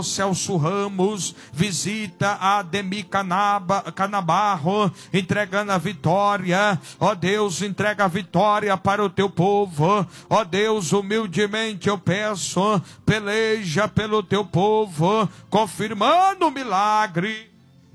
Celso Ramos, visita a Demi Canabarro, entregando a vitória. Ó Deus, entrega a vitória para o teu povo. Ó Deus, humildemente eu peço, peleja pelo teu povo, confirmando o milagre.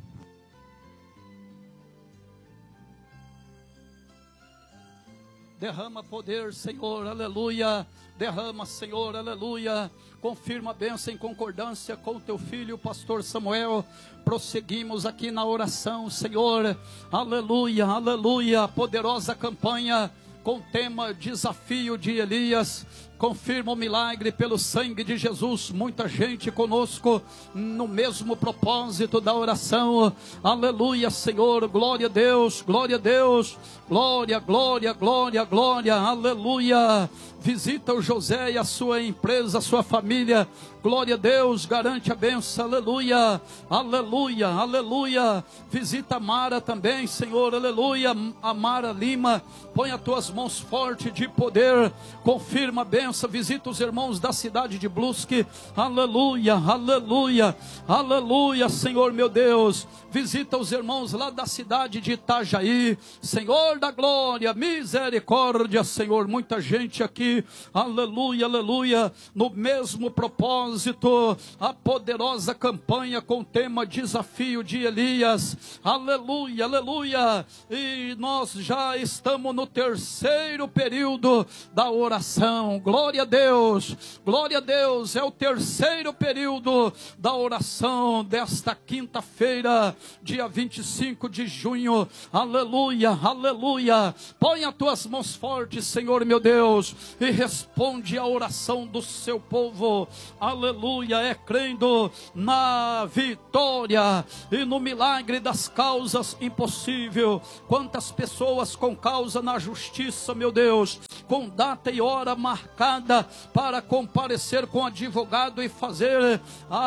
Derrama poder, Senhor, aleluia. Derrama, Senhor, aleluia. Confirma a bênção em concordância com o teu filho, pastor Samuel. Prosseguimos aqui na oração, Senhor, aleluia, aleluia. Poderosa campanha com o tema Desafio de Elias. Confirma o milagre pelo sangue de Jesus. Muita gente conosco no mesmo propósito da oração. Aleluia, Senhor. Glória a Deus, glória a Deus. Glória, glória, glória, glória. Aleluia. Visita o José e a sua empresa, a sua família. Glória a Deus, garante a bênção. Aleluia, aleluia, aleluia. Visita a Mara também, Senhor. Aleluia. A Mara Lima, põe as tuas mãos fortes de poder. Confirma a bênção. Visita os irmãos da cidade de Brusque. Aleluia, aleluia, aleluia, Senhor meu Deus. Visita os irmãos lá da cidade de Itajaí. Senhor da glória, misericórdia, Senhor. Muita gente aqui, aleluia, aleluia, no mesmo propósito. A poderosa campanha com o tema Desafio de Elias. Aleluia, aleluia. E nós já estamos no terceiro período da oração. Glória a Deus, glória a Deus. É o terceiro período da oração desta quinta-feira, dia 25 de junho. Aleluia, aleluia. Põe as tuas mãos fortes, Senhor meu Deus, e responde a oração do seu povo. Aleluia. É crendo na vitória e no milagre das causas impossíveis. Quantas pessoas com causa na justiça, meu Deus, com data e hora marcada para comparecer com advogado e fazer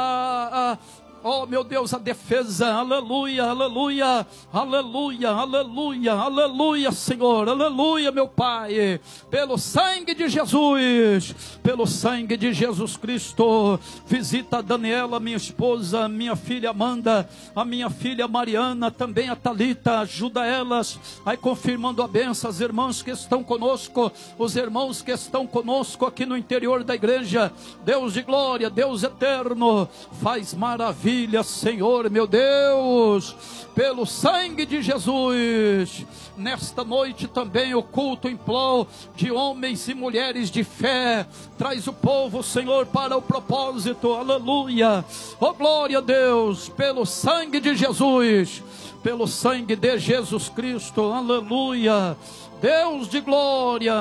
oh meu Deus, a defesa. Aleluia, aleluia, aleluia, aleluia, aleluia, Senhor, aleluia, meu Pai, pelo sangue de Jesus, pelo sangue de Jesus Cristo. Visita a Daniela, minha esposa, minha filha Amanda, a minha filha Mariana, também a Thalita. Ajuda elas, aí confirmando a bênção. As irmãs que estão conosco, os irmãos que estão conosco aqui no interior da igreja. Deus de glória, Deus eterno, faz maravilha, Senhor meu Deus, pelo sangue de Jesus. Nesta noite também o culto em prol de homens e mulheres de fé. Traz o povo, Senhor, para o propósito. Aleluia. Oh glória a Deus, pelo sangue de Jesus, pelo sangue de Jesus Cristo. Aleluia. Deus de glória.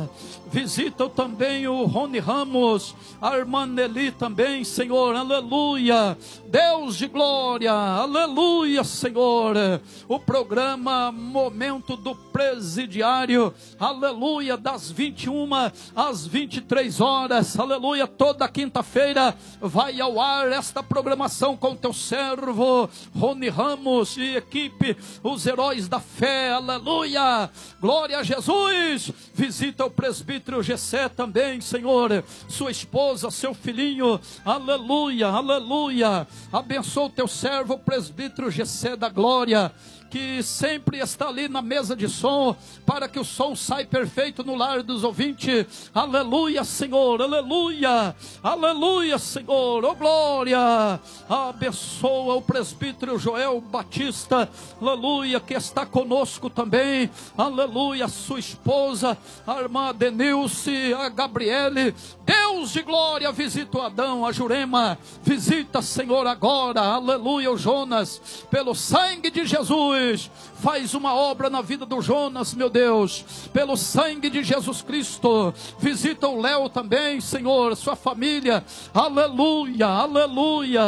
Visita também o Rony Ramos, a irmã Nelly também, Senhor, aleluia. Deus de glória, aleluia, Senhor. O programa Momento do Presidiário, aleluia, das 21 às 23 horas, aleluia. Toda quinta-feira vai ao ar esta programação com teu servo Rony Ramos e equipe, os heróis da fé, aleluia. Glória a Jesus. Visita o presbítero Gessé também, Senhor, sua esposa, seu filhinho, aleluia, aleluia. Abençoa o teu servo, o presbítero Gessé da glória, que sempre está ali na mesa de som, para que o som saia perfeito no lar dos ouvintes. Aleluia, Senhor, aleluia, aleluia, Senhor, oh glória. Abençoa o presbítero Joel Batista, aleluia, que está conosco também, aleluia, sua esposa, a irmã Denilce, a Gabriele. Deus de glória, visita o Adão, a Jurema, visita, Senhor, agora, aleluia, o Jonas, pelo sangue de Jesus, faz uma obra na vida do Jonas, meu Deus, pelo sangue de Jesus Cristo. Visita o Léo também, Senhor, sua família, aleluia, aleluia.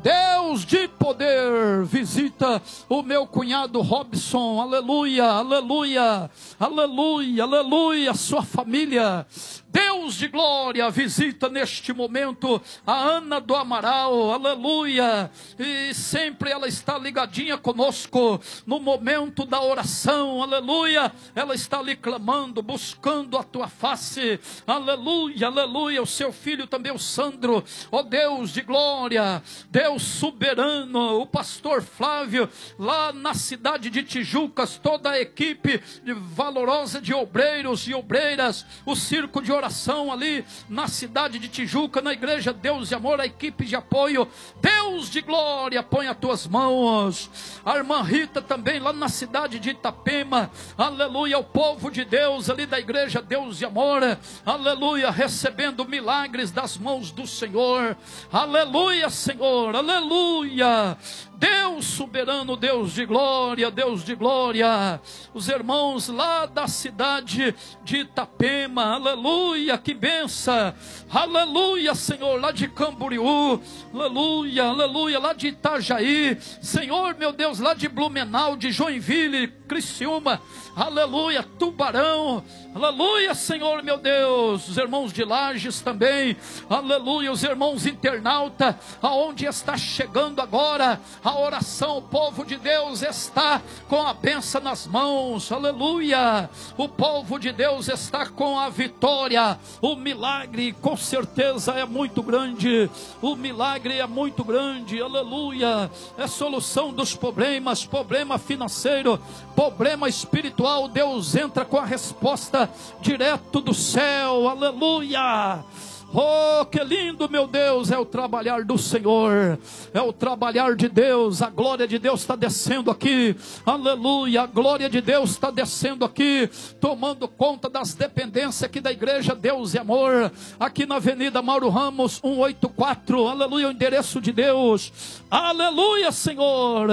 Deus de poder, visita o meu cunhado Robson, aleluia, aleluia, aleluia, aleluia, sua família. Deus de glória, visita neste momento a Ana do Amaral, aleluia, e sempre ela está ligadinha conosco, no momento da oração, aleluia, ela está ali clamando, buscando a tua face, aleluia, aleluia, o seu filho também, o Sandro, ó Deus de glória, Deus soberano, o pastor Flávio, lá na cidade de Tijucas, toda a equipe valorosa de obreiros e obreiras, o circo de oração ali na cidade de Tijuca, na igreja Deus e Amor, a equipe de apoio, Deus de glória, põe as tuas mãos, a irmã Rita também lá na cidade de Itapema, aleluia, o povo de Deus ali da igreja Deus e Amor, aleluia, recebendo milagres das mãos do Senhor, aleluia Senhor, aleluia, Deus soberano, Deus de glória, Deus de glória, os irmãos lá da cidade de Itapema, aleluia, que benção, aleluia Senhor, lá de Camboriú, aleluia, aleluia, lá de Itajaí, Senhor meu Deus, lá de Blumenau, de Joinville, Criciúma, aleluia, Tubarão, aleluia Senhor meu Deus, os irmãos de Lages também, aleluia, os irmãos internauta, aonde está chegando agora a oração, o povo de Deus está com a bênção nas mãos, aleluia, o povo de Deus está com a vitória, o milagre com certeza é muito grande, o milagre é muito grande, aleluia, é solução dos problemas, problema financeiro, problema espiritual, Deus entra com a resposta direto do céu, aleluia. Oh, que lindo, meu Deus, é o trabalhar do Senhor, é o trabalhar de Deus, a glória de Deus está descendo aqui, aleluia, a glória de Deus está descendo aqui, tomando conta das dependências aqui da igreja Deus e Amor, aqui na Avenida Mauro Ramos 184, aleluia, o endereço de Deus, aleluia Senhor,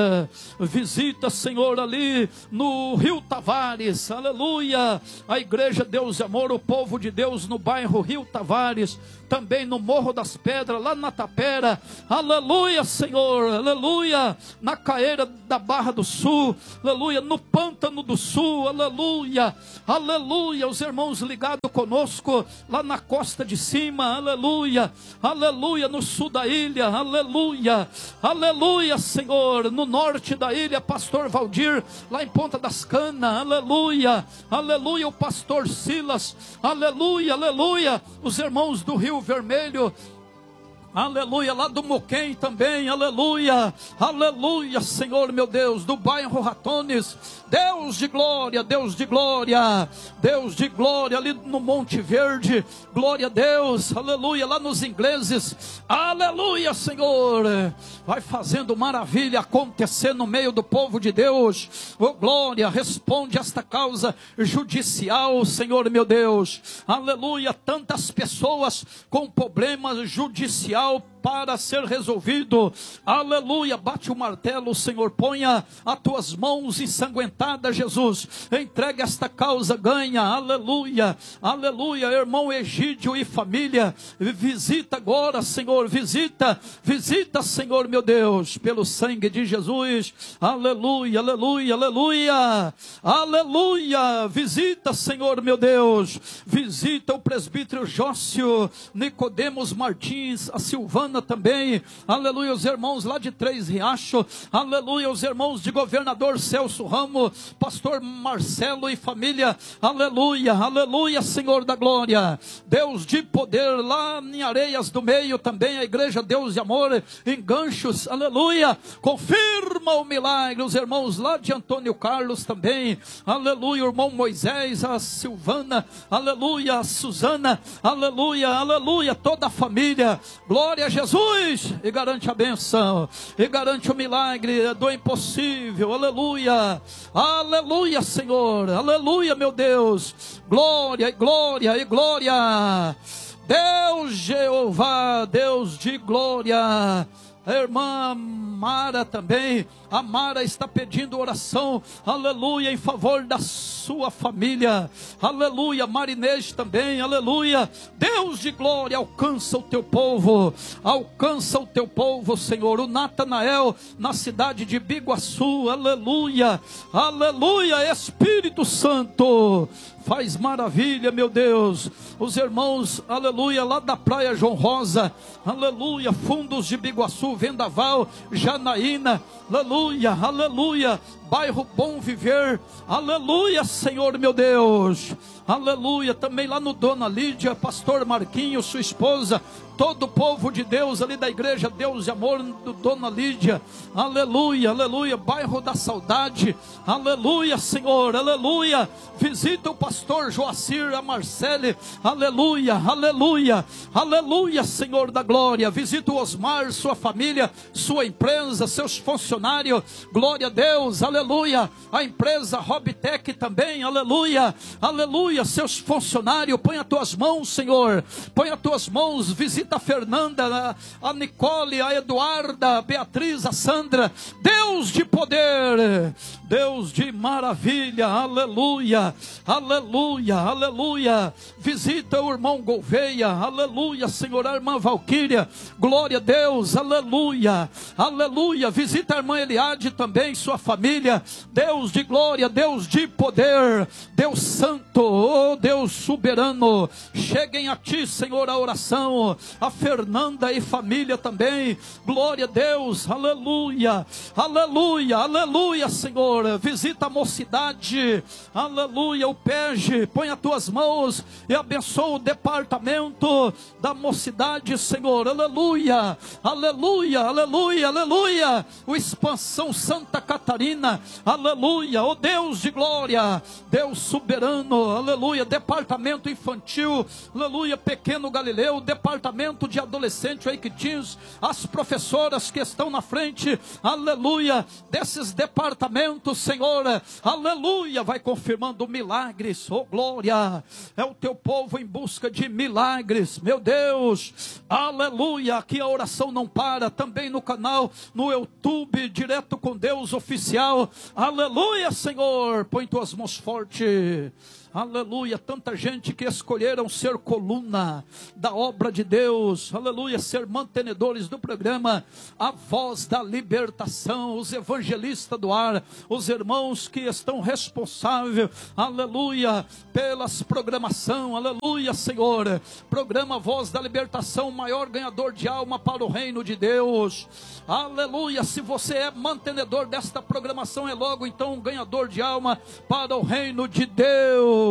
visita Senhor ali no Rio Tavares, aleluia, a igreja Deus e Amor, o povo de Deus no bairro Rio Tavares, também no Morro das Pedras, lá na Tapera, aleluia Senhor, aleluia, na Caeira da Barra do Sul, aleluia, no Pântano do Sul, aleluia, aleluia, os irmãos ligados conosco, lá na Costa de Cima, aleluia, aleluia, no sul da ilha, aleluia, aleluia Senhor, no norte da ilha, pastor Valdir, lá em Ponta das Canas, aleluia, aleluia, o pastor Silas, aleluia, aleluia, os irmãos do Rio Vermelho, aleluia, lá do Moquém também, aleluia, aleluia Senhor meu Deus, do bairro Ratones, Deus de glória, Deus de glória, Deus de glória, ali no Monte Verde, glória a Deus, aleluia, lá nos Ingleses, aleluia Senhor, vai fazendo maravilha acontecer no meio do povo de Deus, oh glória, responde esta causa judicial, Senhor meu Deus, aleluia, tantas pessoas com problemas judicial para ser resolvido, aleluia, bate o martelo Senhor, ponha as tuas mãos ensanguentadas Jesus, entregue esta causa, ganha, aleluia, aleluia, irmão Egídio e família, visita agora Senhor, visita Senhor meu Deus, pelo sangue de Jesus, aleluia, aleluia, aleluia, aleluia, visita Senhor meu Deus, visita o presbítero Jócio, Nicodemos Martins, a Silvana também, aleluia, os irmãos lá de Três Riachos, aleluia, os irmãos de governador Celso Ramos, pastor Marcelo e família, aleluia, aleluia, Senhor da glória, Deus de poder, lá em Areias do Meio também, a igreja Deus de Amor, em Ganchos, aleluia, confirma o milagre, os irmãos lá de Antônio Carlos também, aleluia, o irmão Moisés, a Silvana, aleluia, a Suzana, aleluia, aleluia, toda a família, glória a Jesus, e garante a bênção, e garante o milagre do impossível, aleluia, aleluia Senhor, aleluia meu Deus, glória e glória e glória, Deus Jeová, Deus de glória, a irmã Mara também, a Mara está pedindo oração, aleluia, em favor da sua família, aleluia, Marinês também, aleluia, Deus de glória, alcança o teu povo, Senhor, o Natanael, na cidade de Biguaçu, aleluia, aleluia, Espírito Santo, faz maravilha, meu Deus, os irmãos, aleluia, lá da praia João Rosa, aleluia, Fundos de Biguaçu, Vendaval, Janaína, aleluia, aleluia, bairro Bom Viver, aleluia, Senhor meu Deus, aleluia, também lá no Dona Lídia, pastor Marquinhos, sua esposa, todo o povo de Deus ali da igreja Deus e Amor do Dona Lídia, aleluia, aleluia, bairro da Saudade, aleluia, Senhor, aleluia, visita o pastor Joacir, a Marcele, aleluia, aleluia, aleluia, Senhor da glória, visita o Osmar, sua família, sua empresa, seus funcionários, glória a Deus, aleluia, a empresa Robtech também, aleluia, aleluia, seus funcionários, põe as tuas mãos, Senhor, põe as tuas mãos, visita a Fernanda, a Nicole, a Eduarda, a Beatriz, a Sandra, Deus de poder, Deus de maravilha, aleluia, aleluia, aleluia, visita o irmão Gouveia, aleluia, Senhor, a irmã Valquíria, glória a Deus, aleluia, aleluia, visita a irmã Eliade também, sua família, Deus de glória, Deus de poder, Deus santo, oh Deus soberano, cheguem a ti, Senhor, a oração, a Fernanda e família também, glória a Deus, aleluia, aleluia, aleluia, Senhor, visita a mocidade, aleluia, o PEG, põe as tuas mãos e abençoa o departamento da mocidade, Senhor, aleluia, aleluia, aleluia, aleluia, o Expansão Santa Catarina, aleluia, oh Deus de glória, Deus soberano, aleluia, departamento infantil, aleluia, Pequeno Galileu, departamento de adolescente, Teens, as professoras que estão na frente, aleluia, desses departamentos, Senhor, aleluia, vai confirmando milagres, oh glória, é o teu povo em busca de milagres, meu Deus, aleluia, aqui a oração não para, também no canal, no YouTube, Direto com Deus oficial, aleluia, Senhor, põe tuas mãos fortes, aleluia, tanta gente que escolheram ser coluna da obra de Deus, aleluia, ser mantenedores do programa A Voz da Libertação, os evangelistas do ar, os irmãos que estão responsáveis, aleluia, pelas programação, aleluia, Senhor, programa Voz da Libertação, maior ganhador de alma para o reino de Deus, aleluia, se você é mantenedor desta programação, é logo então um ganhador de alma para o reino de Deus,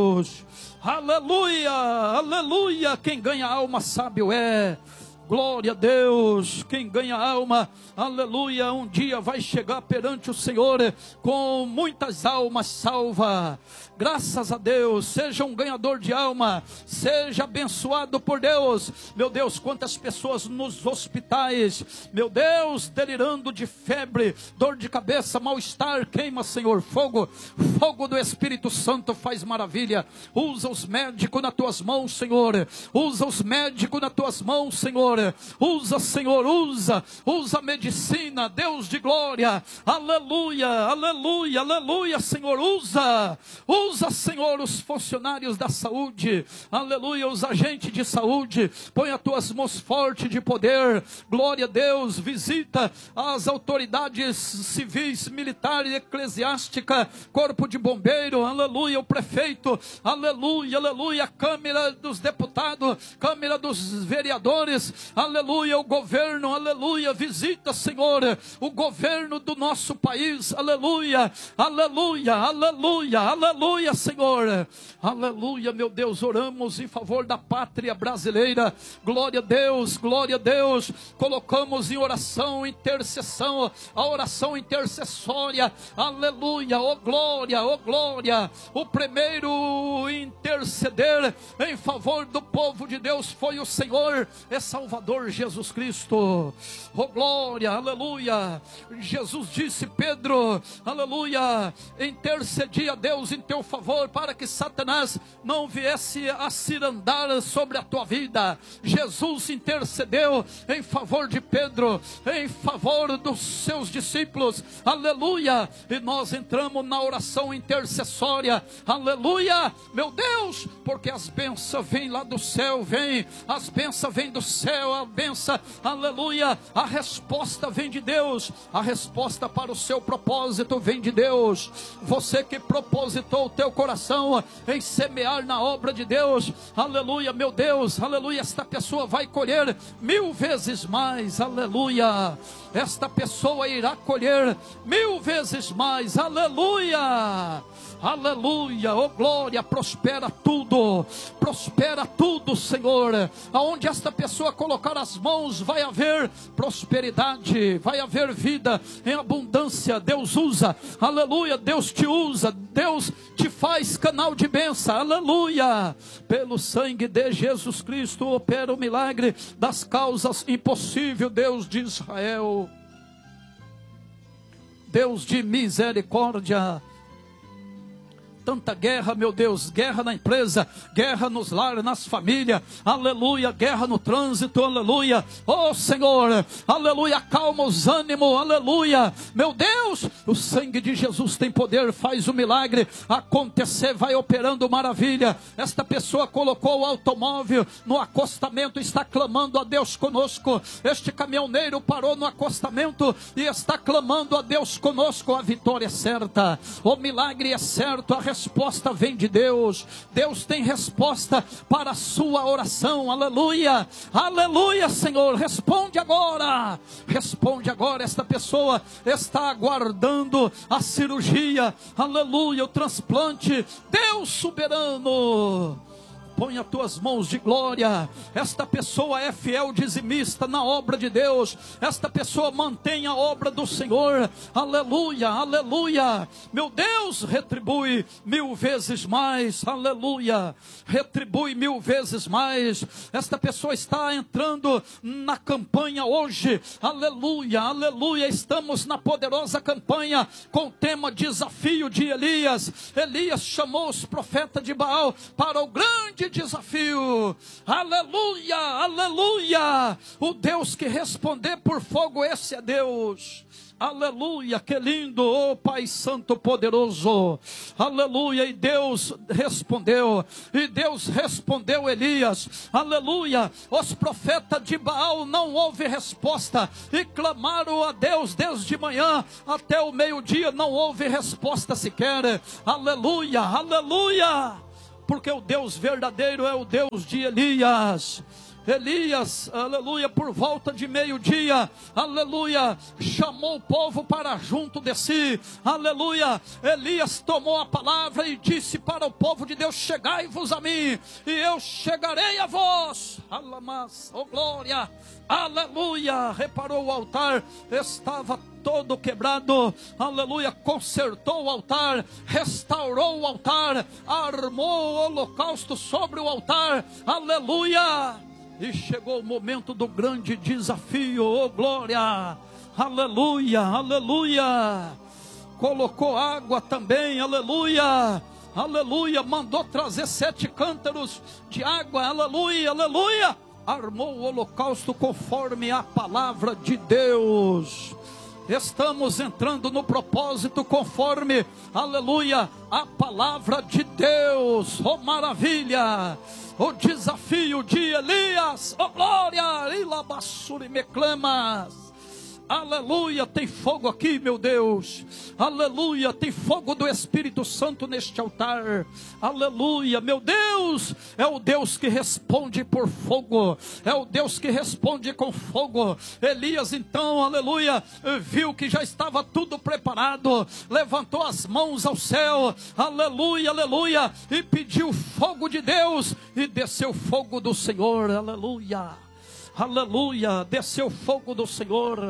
aleluia, aleluia, quem ganha alma sábio é, glória a Deus, quem ganha alma, aleluia, um dia vai chegar perante o Senhor com muitas almas salvas, graças a Deus, seja um ganhador de alma, seja abençoado por Deus, meu Deus, quantas pessoas nos hospitais, meu Deus, delirando de febre, dor de cabeça, mal-estar, queima, Senhor, fogo do Espírito Santo faz maravilha, usa os médicos nas tuas mãos, Senhor, usa os médicos nas tuas mãos, Senhor, usa, Senhor, usa a medicina, Deus de glória, aleluia, aleluia, aleluia, Senhor, usa, Senhor, os funcionários da saúde, aleluia, os agentes de saúde, põe as tuas mãos fortes de poder, glória a Deus, visita as autoridades civis, militares, eclesiástica, corpo de bombeiro, aleluia, o prefeito, aleluia, aleluia, a Câmara dos Deputados, Câmara dos Vereadores, aleluia, o governo, aleluia, visita, Senhor, o governo do nosso país, aleluia, aleluia, aleluia, aleluia, Senhor, aleluia, meu Deus, oramos em favor da pátria brasileira, glória a Deus, colocamos em oração, intercessão, a oração intercessória, aleluia, oh glória, o primeiro interceder em favor do povo de Deus foi o Senhor, é Salvador, Salvador Jesus Cristo. Oh glória, aleluia. Jesus disse: Pedro, aleluia, intercedi a Deus em teu favor para que Satanás não viesse a cirandar sobre a tua vida. Jesus intercedeu em favor de Pedro, em favor dos seus discípulos, aleluia. E nós entramos na oração intercessória, aleluia, meu Deus, porque as bênçãos vêm lá do céu, as bênçãos vêm do céu, a bênção, aleluia, a resposta vem de Deus, a resposta para o seu propósito vem de Deus. Você que propositou o teu coração em semear na obra de Deus, aleluia, meu Deus, aleluia, esta pessoa vai colher 1000 vezes mais, aleluia, esta pessoa irá colher 1000 vezes mais, aleluia, aleluia, oh glória, prospera tudo, Senhor. Aonde esta pessoa colocar as mãos, vai haver prosperidade, vai haver vida em abundância. Deus usa, aleluia, Deus te usa, Deus te faz canal de bênção, aleluia. Pelo sangue de Jesus Cristo opera o milagre das causas impossíveis, Deus de Israel, Deus de misericórdia. Tanta guerra, meu Deus, guerra na empresa, guerra nos lares, nas famílias, aleluia, guerra no trânsito, aleluia, oh Senhor, aleluia, calma os ânimos, aleluia, meu Deus, o sangue de Jesus tem poder, faz o milagre acontecer, vai operando maravilha. Esta pessoa colocou o automóvel no acostamento, está clamando a Deus conosco. Este caminhoneiro parou no acostamento e está clamando a Deus conosco. A vitória é certa, o milagre é certo, a resposta vem de Deus. Deus tem resposta para a sua oração, aleluia, aleluia, Senhor, responde agora, esta pessoa está aguardando a cirurgia, aleluia, o transplante, Deus soberano, põe as tuas mãos de glória. Esta pessoa é fiel dizimista na obra de Deus. Esta pessoa mantém a obra do Senhor. Aleluia, aleluia. Meu Deus, retribui 1000 vezes mais. Aleluia. Retribui 1000 vezes mais. Esta pessoa está entrando na campanha hoje. Aleluia, aleluia. Estamos na poderosa campanha com o tema desafio de Elias. Elias chamou os profetas de Baal para o grande desafio, aleluia, aleluia, o Deus que responder por fogo, esse é Deus, aleluia, que lindo, oh Pai Santo poderoso, aleluia. E Deus respondeu Elias, aleluia. Os profetas de Baal não houve resposta e clamaram a Deus desde manhã até o meio-dia, não houve resposta sequer, aleluia, aleluia, porque o Deus verdadeiro é o Deus de Elias. Elias, aleluia, por volta de meio-dia, aleluia, chamou o povo para junto de si, aleluia. Elias tomou a palavra e disse para o povo de Deus: chegai-vos a mim, e eu chegarei a vós. Alamas, oh glória, aleluia. Reparou, o altar estava todo quebrado, aleluia, consertou o altar, restaurou o altar, armou o holocausto sobre o altar, aleluia. E chegou o momento do grande desafio, oh glória, aleluia, aleluia. Colocou água também, aleluia, aleluia. Mandou trazer 7 cântaros de água, aleluia, aleluia. Armou o holocausto conforme a palavra de Deus. Estamos entrando no propósito conforme, aleluia, a palavra de Deus. Oh maravilha, o desafio de Elias, oh glória, ilabassuri meclamas. Aleluia, tem fogo aqui, meu Deus, aleluia, tem fogo do Espírito Santo neste altar, aleluia, meu Deus, é o Deus que responde por fogo, é o Deus que responde com fogo. Elias então, aleluia, viu que já estava tudo preparado, levantou as mãos ao céu, aleluia, aleluia, e pediu fogo de Deus, e desceu fogo do Senhor, aleluia. Aleluia, desceu fogo do Senhor,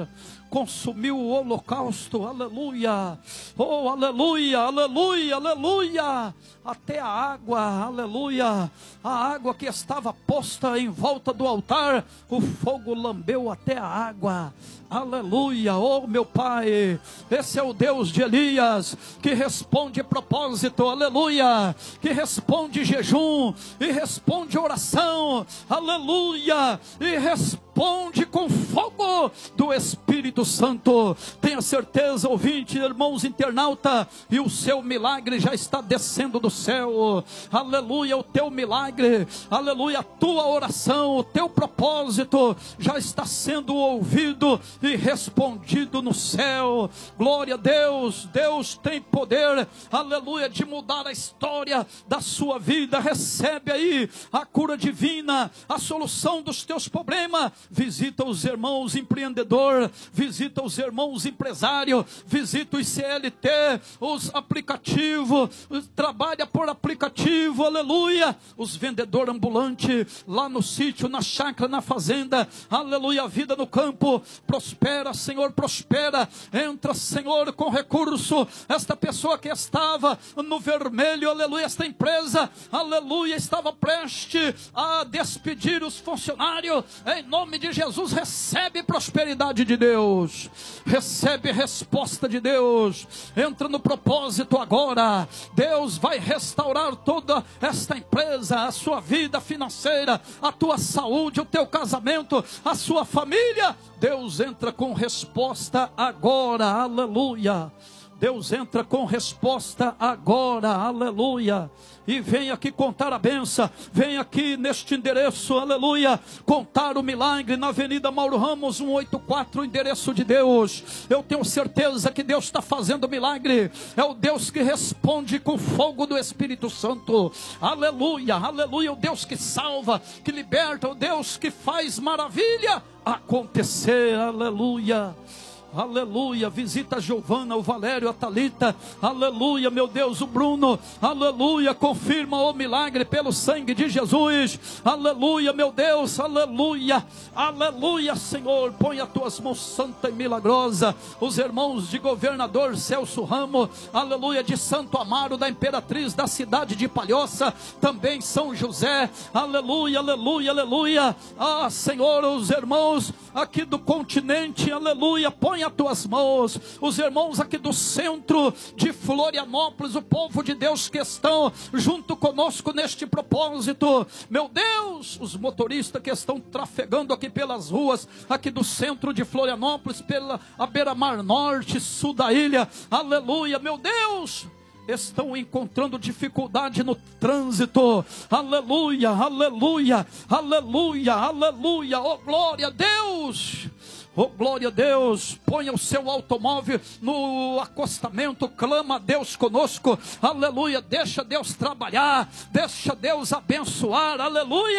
consumiu o holocausto, aleluia, oh aleluia, aleluia, aleluia, até a água, aleluia, a água que estava posta em volta do altar, o fogo lambeu até a água, aleluia, oh meu Pai, esse é o Deus de Elias, que responde propósito, aleluia, que responde jejum, e responde oração, aleluia, e responde com fogo do Espírito Santo. Tenha certeza, ouvinte, irmãos internauta, e o seu milagre já está descendo do céu, aleluia, o teu milagre, aleluia, a tua oração, o teu propósito já está sendo ouvido e respondido no céu. Glória a Deus. Deus tem poder, aleluia, de mudar a história da sua vida. Recebe aí a cura divina, a solução dos teus problemas. Visita os irmãos empreendedor, visita os irmãos empresário, visita os CLT, os aplicativos, trabalha por aplicativo, aleluia, os vendedores ambulantes, lá no sítio, na chácara, na fazenda, aleluia, a vida no campo, prospera, Senhor, prospera, entra, Senhor, com recurso, esta pessoa que estava no vermelho, aleluia, esta empresa, aleluia, estava prestes a despedir os funcionários, em nome de Jesus, recebe prosperidade de Deus, recebe resposta de Deus, entra no propósito agora. Deus vai restaurar toda esta empresa, a sua vida financeira, a tua saúde, o teu casamento, a sua família. Deus entra com resposta agora, aleluia. Deus entra com resposta agora, aleluia. E vem aqui contar a benção, vem aqui neste endereço, aleluia, contar o milagre na Avenida Mauro Ramos 184, o endereço de Deus. Eu tenho certeza que Deus está fazendo milagre, é o Deus que responde com fogo do Espírito Santo, aleluia, aleluia, o Deus que salva, que liberta, o Deus que faz maravilha acontecer, aleluia. Aleluia, visita a Giovana, o Valério, a Thalita, aleluia, meu Deus, o Bruno, aleluia, confirma o milagre pelo sangue de Jesus, aleluia, meu Deus, aleluia, aleluia, Senhor, põe as tuas mãos santa e milagrosa, os irmãos de governador Celso Ramos, aleluia, de Santo Amaro, da Imperatriz, da cidade de Palhoça, também São José, aleluia, aleluia, aleluia, ah, Senhor, os irmãos aqui do continente, aleluia, põe as tuas mãos, os irmãos aqui do centro de Florianópolis, o povo de Deus que estão junto conosco neste propósito, meu Deus, os motoristas que estão trafegando aqui pelas ruas, aqui do centro de Florianópolis, pela beira-mar norte, sul da ilha, aleluia, meu Deus, estão encontrando dificuldade no trânsito, aleluia, aleluia, aleluia, aleluia, oh glória a Deus, oh glória a Deus, ponha o seu automóvel no acostamento, clama a Deus conosco, aleluia, deixa Deus trabalhar, deixa Deus abençoar, aleluia.